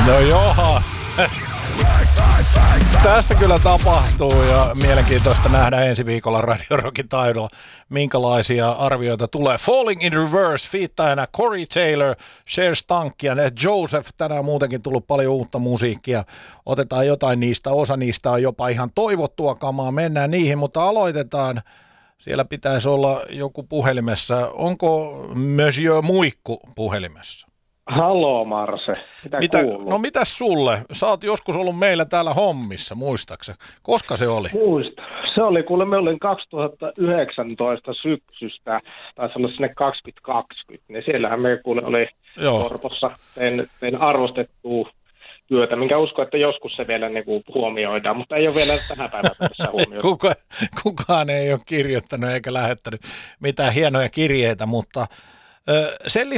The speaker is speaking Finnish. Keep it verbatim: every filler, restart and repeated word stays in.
No joha. Tässä kyllä tapahtuu ja mielenkiintoista nähdä ensi viikolla Radio Rockin taidolla, minkälaisia arvioita tulee. Falling in Reverse, fiittajana Corey Taylor, Cher Stank ja Joseph. Tänään muutenkin tullut paljon uutta musiikkia. Otetaan jotain niistä, osa niistä on jopa ihan toivottua kamaa. Mennään niihin, mutta aloitetaan. Siellä pitäisi olla joku puhelimessa. Onko Monsieur Muikku puhelimessa? Haloo Marse, mitä, mitä kuuluu? No mitäs sulle? Sä oot joskus ollut meillä täällä hommissa, muistaakseni. Koska se oli? Muista. Se oli, kuule me olin kaksituhattayhdeksäntoista syksystä, taisi olla sinne kaksituhattakaksikymmentä, niin siellähän me kuule oli Korpossa, tein, tein arvostettua työtä, minkä uskon, että joskus se vielä niin kuin huomioidaan, mutta ei ole vielä tähän päivään tässä huomioida. Kuka, kukaan ei ole kirjoittanut eikä lähettänyt mitään hienoja kirjeitä, mutta sen